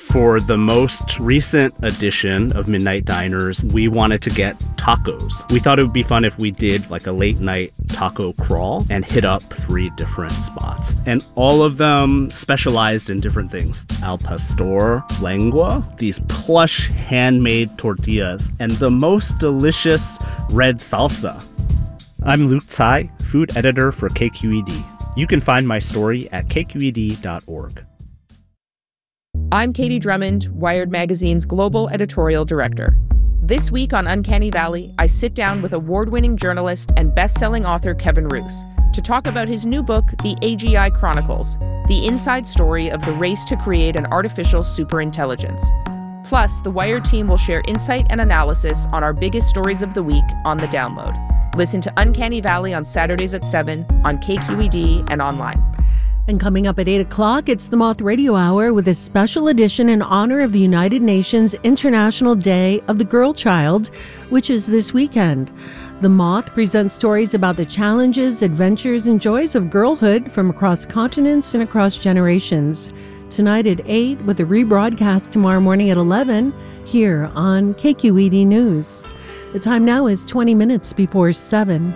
For the most recent edition of Midnight Diners, we wanted to get tacos. We thought it would be fun if we did like a late night taco crawl and hit up 3 different spots. And all of them specialized in different things. Al pastor, lengua, these plush handmade tortillas, and the most delicious red salsa. I'm Luke Tsai, food editor for KQED. You can find my story at kqed.org. I'm Katie Drummond, Wired Magazine's global editorial director. This week on Uncanny Valley, I sit down with award-winning journalist and best-selling author Kevin Roose to talk about his new book, The AGI Chronicles, the inside story of the race to create an artificial superintelligence. Plus, the Wired team will share insight and analysis on our biggest stories of the week on The Download. Listen to Uncanny Valley on Saturdays at 7 on KQED and online. And coming up at 8 o'clock, it's the Moth Radio Hour with a special edition in honor of the United Nations International Day of the Girl Child, which is this weekend. The Moth presents stories about the challenges, adventures, and joys of girlhood from across continents and across generations. Tonight at 8, with a rebroadcast tomorrow morning at 11, here on KQED News. The time now is 20 minutes before 7.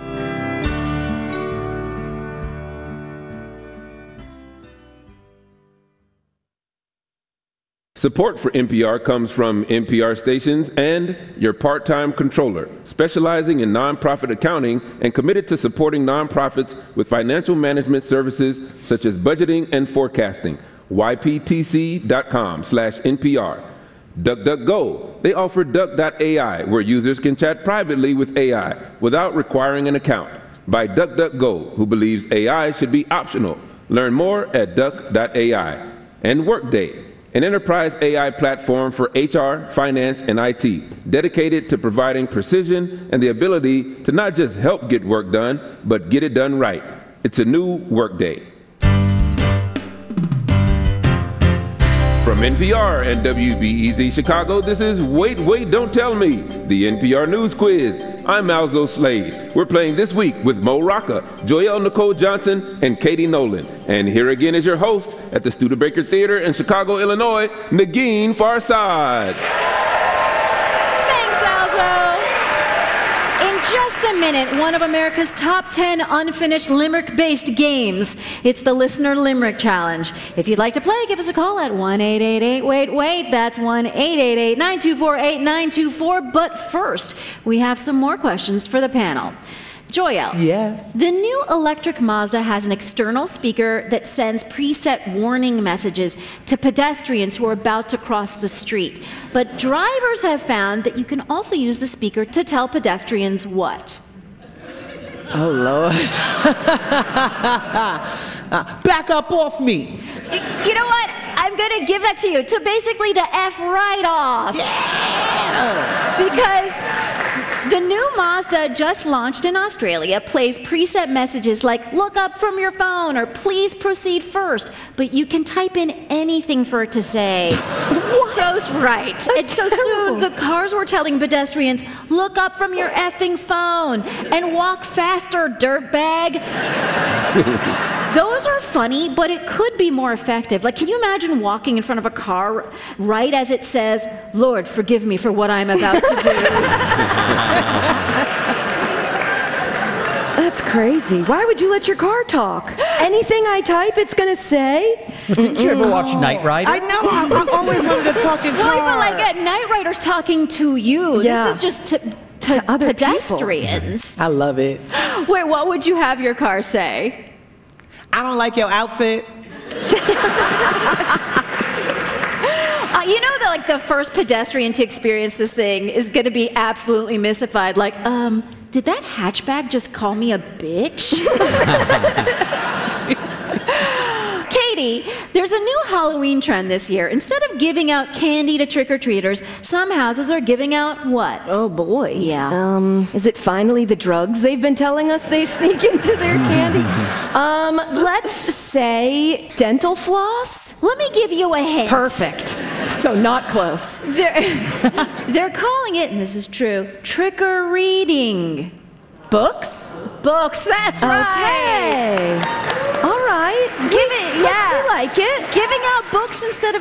Support for NPR comes from NPR stations and your part-time controller, specializing in nonprofit accounting and committed to supporting nonprofits with financial management services such as budgeting and forecasting. yptc.com/NPR. DuckDuckGo. They offer Duck.ai, where users can chat privately with AI without requiring an account. By DuckDuckGo, who believes AI should be optional. Learn more at Duck.ai. And Workday, an enterprise AI platform for HR, finance, and IT, dedicated to providing precision and the ability to not just help get work done, but get it done right. It's a new Workday. From NPR and WBEZ Chicago, this is Wait, Wait, Don't Tell Me, the NPR News Quiz. I'm Malzo Slade. We're playing this week with Mo Rocca, Joelle Nicole Johnson, and Katie Nolan. And here again is your host at the Studebaker Theater in Chicago, Illinois, Negin Farsad. Thanks, Malzo. In just a minute, one of America's top 10 unfinished limerick-based games. It's the Listener Limerick Challenge. If you'd like to play, give us a call at 1-888-WAIT-WAIT. That's 1-888-924-8924. But first, we have some more questions for the panel. Joelle. Yes. The new electric Mazda has an external speaker that sends preset warning messages to pedestrians who are about to cross the street. But drivers have found that you can also use the speaker to tell pedestrians what? Oh, Lord. Back up off me. You know what? I'm going to give that to you. To basically to F right off. Yeah. Because the new Mazda just launched in Australia plays preset messages like look up from your phone or please proceed first, but you can type in anything for it to say. What? So right. And so soon the cars were telling pedestrians, look up from your effing phone and walk faster, dirtbag. Those are funny, but it could be more effective. Like, can you imagine walking in front of a car right as it says, Lord, forgive me for what I'm about to do? That's crazy. Why would you let your car talk? Anything I type, it's going to say? Didn't you ever watch Knight Rider? I know. I always wanted to talk in car. Well, but like Knight Rider's talking to you. Yeah. This is just to other pedestrians. I love it. Wait, what would you have your car say? I don't like your outfit. You know that like the first pedestrian to experience this thing is going to be absolutely mystified. Like, did that hatchback just call me a bitch? Katie, there's a new Halloween trend this year. Instead of giving out candy to trick-or-treaters, some houses are giving out what? Oh, boy. Yeah. Is it finally the drugs they've been telling us they sneak into their candy? Let's say dental floss? Let me give you a hint. Perfect. So not close. They're calling it, and this is true, trick-or-reading. Books? Books, that's right. Okay. All right. Give it, yeah. We like it. Giving out books instead of